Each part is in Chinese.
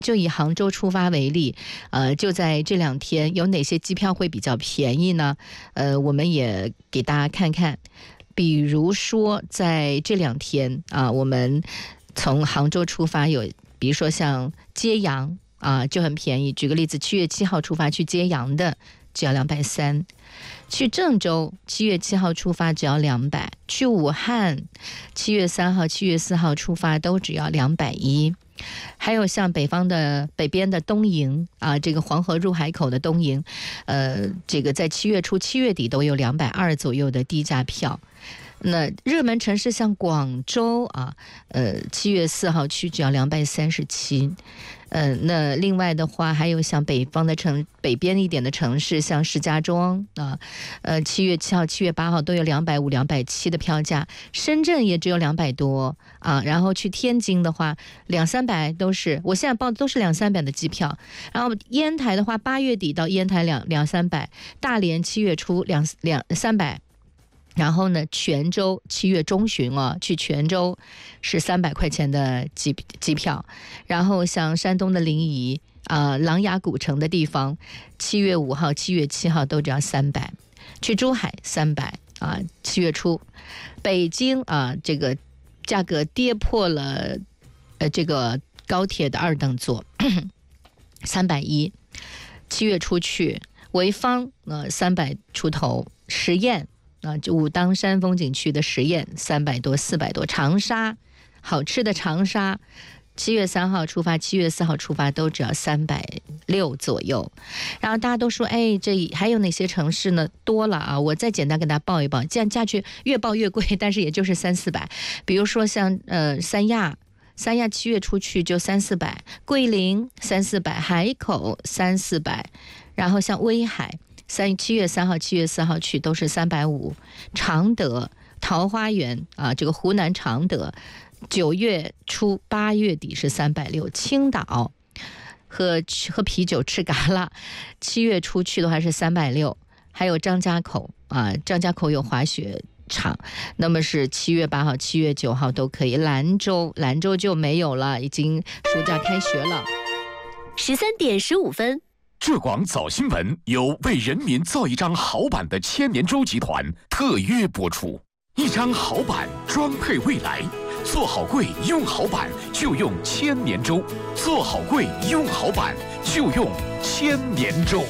就以杭州出发为例，就在这2天有哪些机票会比较便宜呢？我们也给大家看看，比如说在这2天啊，我们从杭州出发有，比如说像揭阳啊，就很便宜。举个例子，7月7号出发去揭阳的只要230，去郑州7月7号出发只要200，去武汉7月3号、7月4号出发都只要210。还有像北边的东营啊，这个黄河入海口的东营，这个在7月初、7月底都有220左右的低价票。那热门城市像广州啊，7月4号去只要237。那另外的话，还有像北边一点的城市，像石家庄啊，7月7号、7月8号都有250、270的票价。深圳也只有200多啊。然后去天津的话，200-300都是，我现在报的都是200-300的机票。然后烟台的话，8月底到烟台200-300，大连7月初200-300。然后呢，泉州7月中旬去泉州是300块钱的机票。然后像山东的临沂琅琊古城的地方，7月5号、7月7号都只要300。去珠海300啊，7月初。北京这个价格跌破了这个高铁的2等座，310。7月初去潍坊300出头，十堰就武当山风景区的十堰300多、400多，长沙好吃的长沙7月3号出发、7月4号出发都只要360左右。然后大家都说，这还有哪些城市呢？多了啊！我再简单给大家报一报，这样价去越报越贵，但是也就是300-400。比如说像三亚7月出去就300-400，桂林300-400，海口300-400，然后像威海7月3号、7月4号去都是350，常德、桃花源这个湖南常德9月初、8月底是360，青岛喝啤酒吃嘎啦，7月初去的话是360，还有张家口张家口有滑雪场，那么是7月8号、7月9号都可以。兰州就没有了，已经暑假开学了。 13点15分。 浙广早新闻由为人民造一张好版的千年舟集团特约播出，一张好版装配未来，做好柜用好版就用千年舟，做好柜用好版就用千年舟。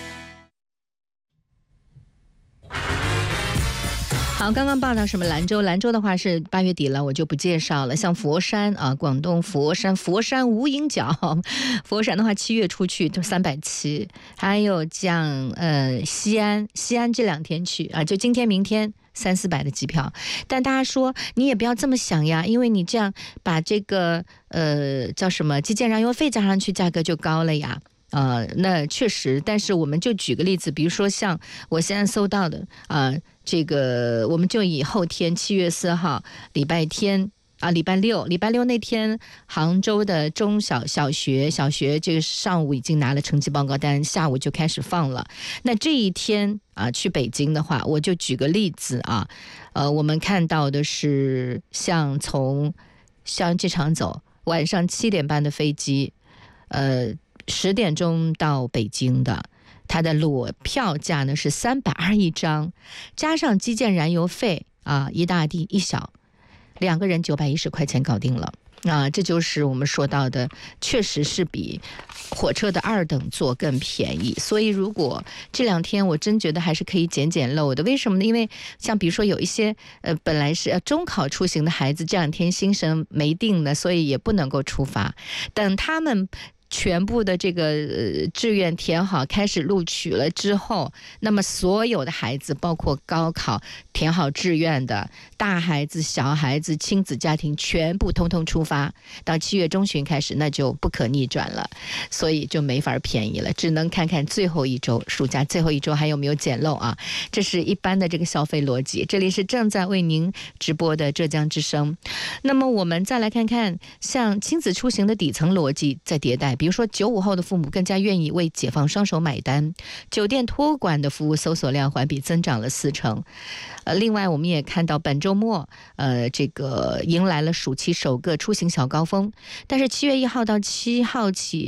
好，刚刚报道什么兰州的话是8月底了，我就不介绍了。像佛山广东佛山无影脚，佛山的话7月出去就370，还有像西安这2天去就今天明天300-400的机票。但大家说你也不要这么想呀，因为你这样把这个叫什么基建燃油费加上去，价格就高了呀。那确实，但是我们就举个例子，比如说像我现在搜到的这个我们就以后天7月4号礼拜六那天，杭州的中小学这个上午已经拿了成绩报告单，下午就开始放了。那这一天去北京的话，我就举个例子我们看到的是像从校园机场走，晚上7点半的飞机10点钟到北京的，它的裸票价呢是320一张，加上基建燃油费一大一小，2个人910块钱搞定了这就是我们说到的，确实是比火车的2等座更便宜。所以如果这2天我真觉得还是可以捡漏的。为什么呢？因为像比如说有一些本来是中考出行的孩子，这2天心神没定呢，所以也不能够出发，等他们全部的这个志愿填好，开始录取了之后，那么所有的孩子，包括高考填好志愿的大孩子、小孩子、亲子家庭，全部通通出发。到7月中旬开始，那就不可逆转了，所以就没法便宜了，只能看看最后一周，暑假最后一周还有没有捡漏这是一般的这个消费逻辑。这里是正在为您直播的浙江之声。那么我们再来看看，像亲子出行的底层逻辑在迭代。 比如说95后的父母更加愿意为解放双手买单，酒店托管的服务搜索量环比增长了40%。另外我们也看到本周末这个迎来了暑期首个出行小高峰，但是7月1号到7号起